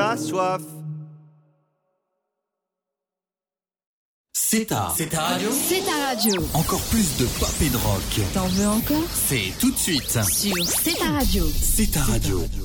ma soif. C'est ta radio. C'est ta radio. Encore plus de pop et de rock. T'en veux encore? C'est tout de suite Sur C'est ta radio. C'est ta radio.